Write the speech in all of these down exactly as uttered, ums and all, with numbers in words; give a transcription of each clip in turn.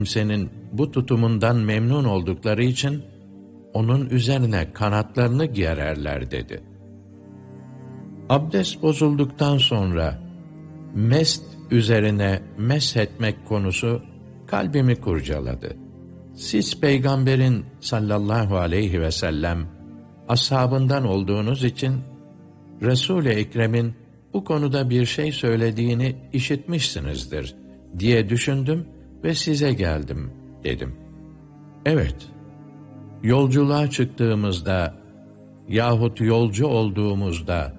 kimsenin bu tutumundan memnun oldukları için onun üzerine kanatlarını gererler dedi. Abdest bozulduktan sonra mest üzerine meshetmek konusu kalbimi kurcaladı. Siz Peygamberin sallallahu aleyhi ve sellem ashabından olduğunuz için Resul-i Ekrem'in bu konuda bir şey söylediğini işitmişsinizdir diye düşündüm ve size geldim dedim. Evet, yolculuğa çıktığımızda yahut yolcu olduğumuzda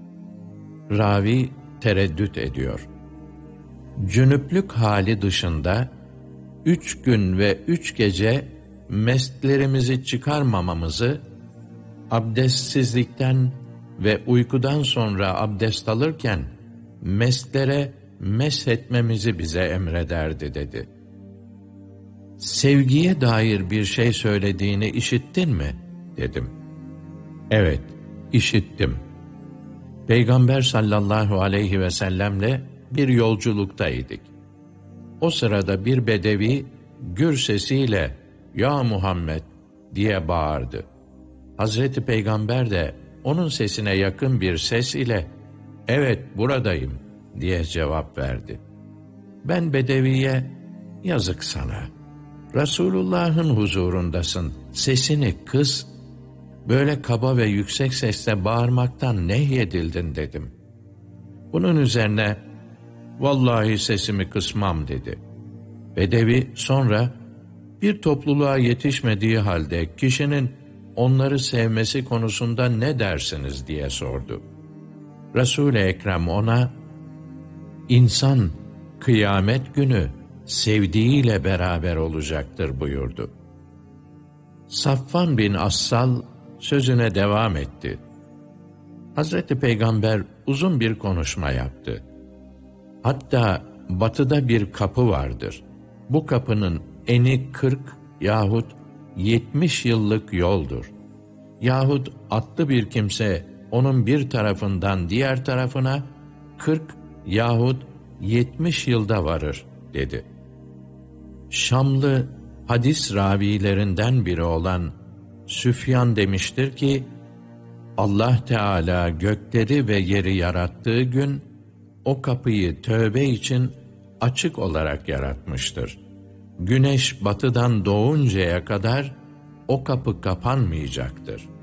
ravi tereddüt ediyor. Cünüplük hali dışında üç gün ve üç gece mestlerimizi çıkarmamamızı, abdestsizlikten ve uykudan sonra abdest alırken mestlere meshetmemizi bize emrederdi dedi. Sevgiye dair bir şey söylediğini işittin mi? Dedim. Evet, işittim. Peygamber sallallahu aleyhi ve sellemle bir yolculuktaydık. O sırada bir bedevi gür sesiyle "Ya Muhammed!" diye bağırdı. Hazreti Peygamber de onun sesine yakın bir ses ile "Evet, buradayım." diye cevap verdi. Ben bedeviye "Yazık sana, Resulullah'ın huzurundasın, sesini kıs, böyle kaba ve yüksek sesle bağırmaktan nehyedildin" dedim. Bunun üzerine "Vallahi sesimi kısmam" dedi. Bedevi sonra bir topluluğa yetişmediği halde kişinin onları sevmesi konusunda ne dersiniz diye sordu. Resul-i Ekrem ona "İnsan kıyamet günü sevdiğiyle beraber olacaktır" buyurdu. Safvan bin Assal sözüne devam etti. Hazreti Peygamber uzun bir konuşma yaptı. Hatta batıda bir kapı vardır. Bu kapının eni kırk yahut yetmiş yıllık yoldur. Yahut atlı bir kimse onun bir tarafından diğer tarafına kırk yahut yetmiş yılda varır dedi. Şamlı hadis ravilerinden biri olan Süfyan demiştir ki, Allah Teala gökleri ve yeri yarattığı gün o kapıyı tövbe için açık olarak yaratmıştır. Güneş batıdan doğuncaya kadar o kapı kapanmayacaktır.